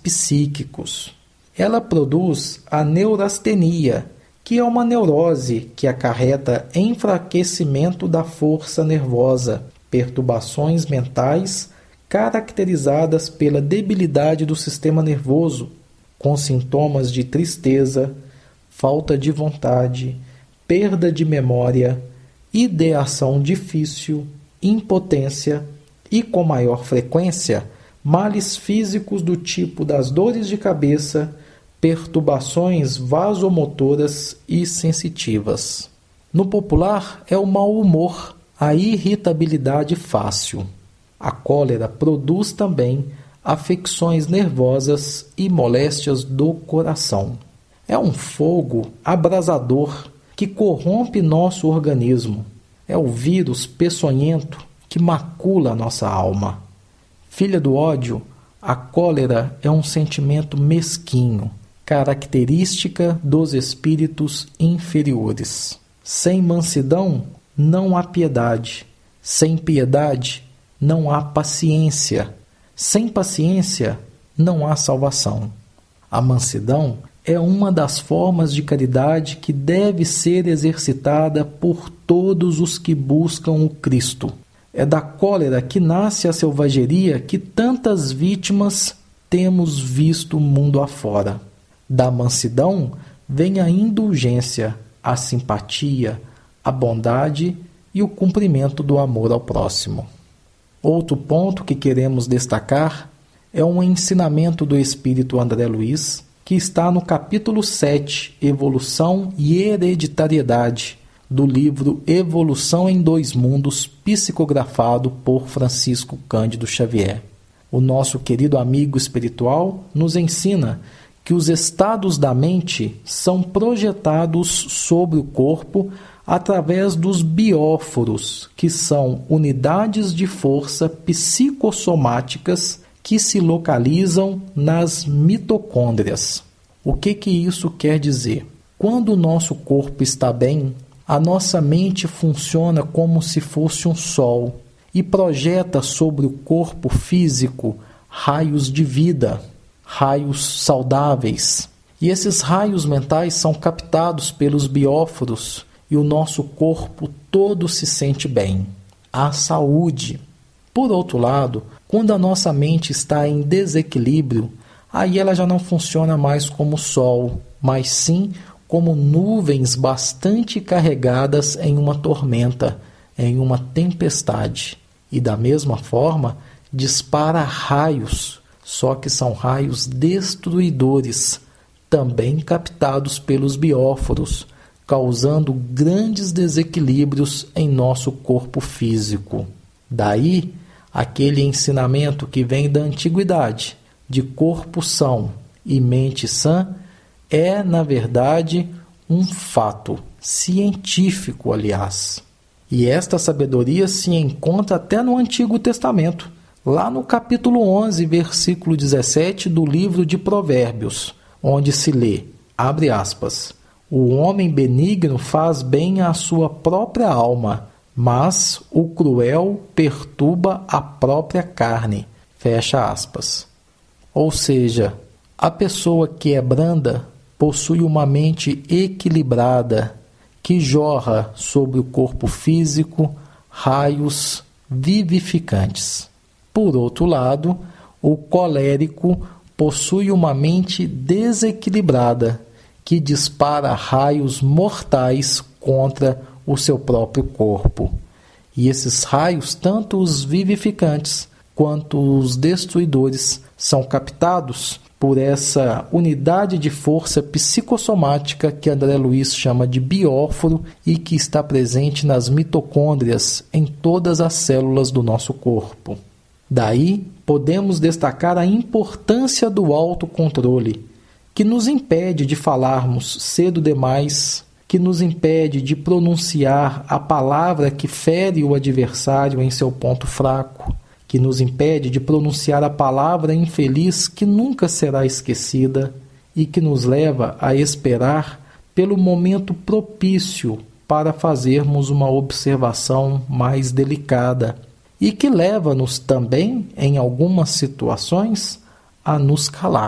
psíquicos. Ela produz a neurastenia, que é uma neurose que acarreta enfraquecimento da força nervosa, perturbações mentais caracterizadas pela debilidade do sistema nervoso, com sintomas de tristeza, falta de vontade, perda de memória, ideação difícil, impotência e, com maior frequência, males físicos do tipo das dores de cabeça, perturbações vasomotoras e sensitivas. No popular, é o mau humor, a irritabilidade fácil. A cólera produz também afecções nervosas e moléstias do coração. É um fogo abrasador que corrompe nosso organismo. É o vírus peçonhento que macula a nossa alma. Filha do ódio, a cólera é um sentimento mesquinho, característica dos espíritos inferiores. Sem mansidão, não há piedade. Sem piedade, não há paciência. Sem paciência, não há salvação. A mansidão é uma das formas de caridade que deve ser exercitada por todos os que buscam o Cristo. É da cólera que nasce a selvageria que tantas vítimas temos visto mundo afora. Da mansidão vem a indulgência, a simpatia, a bondade e o cumprimento do amor ao próximo. Outro ponto que queremos destacar é um ensinamento do Espírito André Luiz, que está no capítulo 7, Evolução e Hereditariedade, do livro Evolução em Dois Mundos, psicografado por Francisco Cândido Xavier. O nosso querido amigo espiritual nos ensina que os estados da mente são projetados sobre o corpo através dos bióforos, que são unidades de força psicossomáticas que se localizam nas mitocôndrias. O que isso quer dizer? Quando o nosso corpo está bem, a nossa mente funciona como se fosse um sol e projeta sobre o corpo físico raios de vida, raios saudáveis. E esses raios mentais são captados pelos bióforos e o nosso corpo todo se sente bem. Há saúde. Por outro lado, quando a nossa mente está em desequilíbrio, aí ela já não funciona mais como sol, mas sim como nuvens bastante carregadas em uma tormenta, em uma tempestade. E da mesma forma, dispara raios, só que são raios destruidores, também captados pelos bióforos, causando grandes desequilíbrios em nosso corpo físico. Daí, aquele ensinamento que vem da antiguidade, de corpo são e mente sã, é, na verdade, um fato científico, aliás. E esta sabedoria se encontra até no Antigo Testamento, lá no capítulo 11, versículo 17 do livro de Provérbios, onde se lê, abre aspas, o homem benigno faz bem à sua própria alma, mas o cruel perturba a própria carne. Fecha aspas. Ou seja, a pessoa que é branda possui uma mente equilibrada que jorra sobre o corpo físico raios vivificantes. Por outro lado, o colérico possui uma mente desequilibrada que dispara raios mortais contra o seu próprio corpo. E esses raios, tanto os vivificantes quanto os destruidores, são captados por essa unidade de força psicossomática que André Luiz chama de bióforo e que está presente nas mitocôndrias em todas as células do nosso corpo. Daí, podemos destacar a importância do autocontrole, que nos impede de falarmos cedo demais, que nos impede de pronunciar a palavra que fere o adversário em seu ponto fraco, que nos impede de pronunciar a palavra infeliz que nunca será esquecida e que nos leva a esperar pelo momento propício para fazermos uma observação mais delicada e que leva-nos também, em algumas situações, a nos calar.